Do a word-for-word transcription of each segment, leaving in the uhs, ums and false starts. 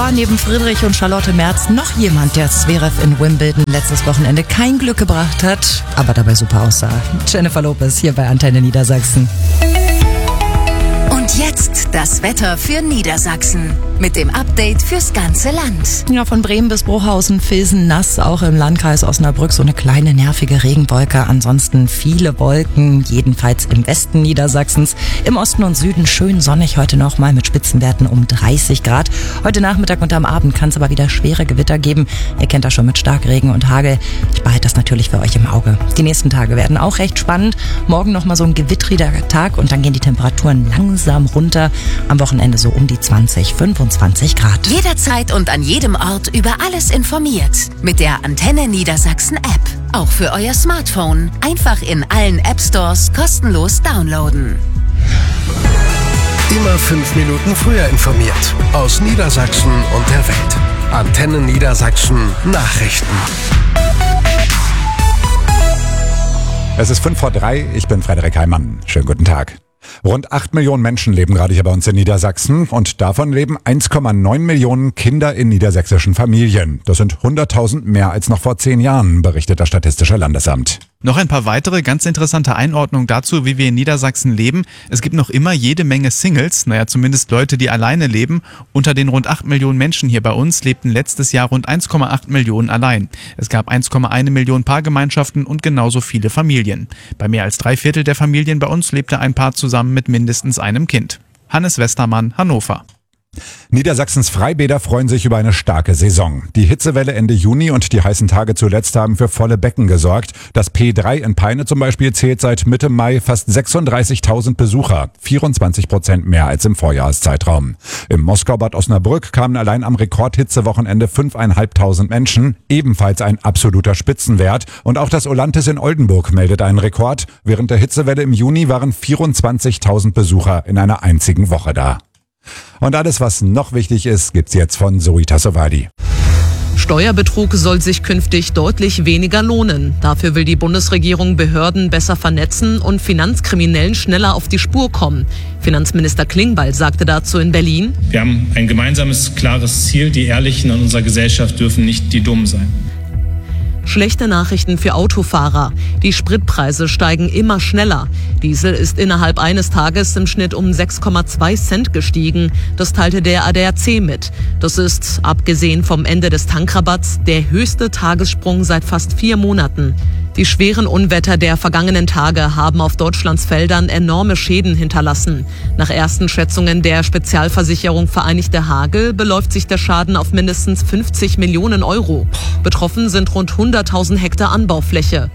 war neben Friedrich und Charlotte Merz noch jemand, der Zverev in Wimbledon letztes Wochenende kein Glück gebracht hat, aber dabei super aussah. Jennifer Lopez hier bei Antenne Niedersachsen. Und jetzt das Wetter für Niedersachsen mit dem Update fürs ganze Land. Ja, von Bremen bis Bruchhausen, Vilsen nass, auch im Landkreis Osnabrück so eine kleine nervige Regenwolke. Ansonsten viele Wolken, jedenfalls im Westen Niedersachsens. Im Osten und Süden schön sonnig heute nochmal mit Spitzenwerten um dreißig Grad. Heute Nachmittag und am Abend kann es aber wieder schwere Gewitter geben. Ihr kennt das schon mit Starkregen und Hagel. Ich behalte das natürlich für euch im Auge. Die nächsten Tage werden auch recht spannend. Morgen nochmal so ein gewittriger Tag und dann gehen die Temperaturen langsam runter. Am Wochenende so um die zwanzig, fünfundzwanzig Grad. Jederzeit und an jedem Ort über alles informiert. Mit der Antenne Niedersachsen App. Auch für euer Smartphone. Einfach in allen App Stores kostenlos downloaden. Immer fünf Minuten früher informiert. Aus Niedersachsen und der Welt. Antenne Niedersachsen Nachrichten. Es ist fünf vor drei, ich bin Frederik Heimann. Schönen guten Tag. Rund acht Millionen Menschen leben gerade hier bei uns in Niedersachsen und davon leben eins Komma neun Millionen Kinder in niedersächsischen Familien. Das sind hunderttausend mehr als noch vor zehn Jahren, berichtet das Statistische Landesamt. Noch ein paar weitere ganz interessante Einordnungen dazu, wie wir in Niedersachsen leben. Es gibt noch immer jede Menge Singles, naja zumindest Leute, die alleine leben. Unter den rund acht Millionen Menschen hier bei uns lebten letztes Jahr rund eins Komma acht Millionen allein. Es gab eins Komma eins Millionen Paargemeinschaften und genauso viele Familien. Bei mehr als drei Viertel der Familien bei uns lebte ein Paar zusammen mit mindestens einem Kind. Hannes Westermann, Hannover. Niedersachsens Freibäder freuen sich über eine starke Saison. Die Hitzewelle Ende Juni und die heißen Tage zuletzt haben für volle Becken gesorgt. Das P drei in Peine zum Beispiel zählt seit Mitte Mai fast sechsunddreißigtausend Besucher, vierundzwanzig Prozent mehr als im Vorjahreszeitraum. Im Moskau-Bad Osnabrück kamen allein am Rekordhitzewochenende fünftausendfünfhundert Menschen, ebenfalls ein absoluter Spitzenwert. Und auch das Olantis in Oldenburg meldet einen Rekord. Während der Hitzewelle im Juni waren vierundzwanzigtausend Besucher in einer einzigen Woche da. Und alles, was noch wichtig ist, gibt's jetzt von Zoe Tassovali. Steuerbetrug soll sich künftig deutlich weniger lohnen. Dafür will die Bundesregierung Behörden besser vernetzen und Finanzkriminellen schneller auf die Spur kommen. Finanzminister Klingbeil sagte dazu in Berlin: Wir haben ein gemeinsames, klares Ziel. Die Ehrlichen in unserer Gesellschaft dürfen nicht die Dummen sein. Schlechte Nachrichten für Autofahrer. Die Spritpreise steigen immer schneller. Diesel ist innerhalb eines Tages im Schnitt um sechs Komma zwei Cent gestiegen. Das teilte der A D A C mit. Das ist, abgesehen vom Ende des Tankrabatts, der höchste Tagessprung seit fast vier Monaten. Die schweren Unwetter der vergangenen Tage haben auf Deutschlands Feldern enorme Schäden hinterlassen. Nach ersten Schätzungen der Spezialversicherung Vereinigte Hagel beläuft sich der Schaden auf mindestens fünfzig Millionen Euro. Betroffen sind rund hunderttausend Hektar Anbaufläche.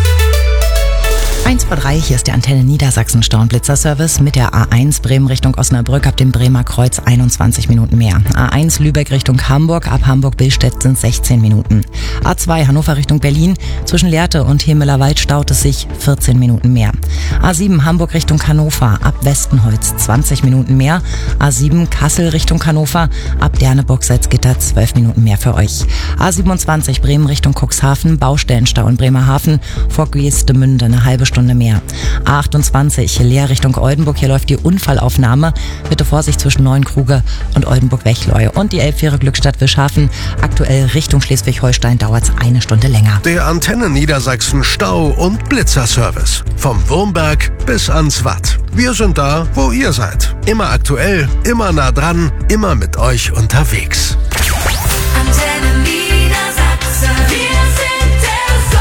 eins vor drei, hier ist der Antenne Niedersachsen Stauenblitzer-Service mit der A eins Bremen Richtung Osnabrück ab dem Bremer Kreuz einundzwanzig Minuten mehr. A eins Lübeck Richtung Hamburg ab Hamburg-Billstedt sind sechzehn Minuten. A zwei Hannover Richtung Berlin zwischen Lehrte und Hemelerwald staut es sich vierzehn Minuten mehr. A sieben Hamburg Richtung Hannover ab Westenholz zwanzig Minuten mehr. A sieben Kassel Richtung Hannover ab Derneburg-Salzgitter zwölf Minuten mehr für euch. A siebenundzwanzig Bremen Richtung Cuxhaven Baustellenstau in Bremerhaven vor Geestemünde eine halbe Stunde mehr. A achtundzwanzig Leer Richtung Oldenburg, hier läuft die Unfallaufnahme. Bitte Vorsicht zwischen Neuenkruge und Oldenburg-Wechleu. Und die Elbfähre Glückstadt-Wischhafen, aktuell Richtung Schleswig-Holstein dauert es eine Stunde länger. Der Antenne Niedersachsen Stau- und Blitzer-Service. Vom Wurmberg bis ans Watt. Wir sind da, wo ihr seid. Immer aktuell, immer nah dran, immer mit euch unterwegs. Antenne Niedersachsen. Wir sind der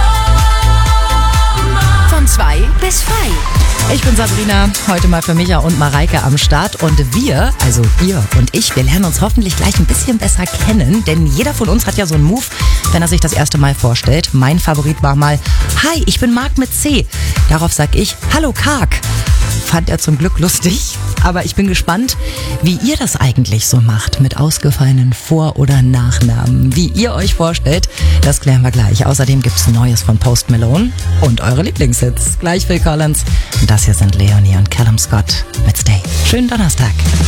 Sommer. Von zwei bis frei. Ich bin Sabrina, heute mal für Micha und Mareike am Start und wir, also ihr und ich, wir lernen uns hoffentlich gleich ein bisschen besser kennen, denn jeder von uns hat ja so einen Move, wenn er sich das erste Mal vorstellt. Mein Favorit war mal: Hi, ich bin Marc mit C. Darauf sag ich: Hallo Karg. Fand er zum Glück lustig, aber ich bin gespannt, wie ihr das eigentlich so macht mit ausgefallenen Vor- oder Nachnamen. Wie ihr euch vorstellt, das klären wir gleich. Außerdem gibt's Neues von Post Malone und eure Lieblingshits. Gleich Phil Collins. Das hier sind Leonie und Callum Scott mit Stay. Schönen Donnerstag.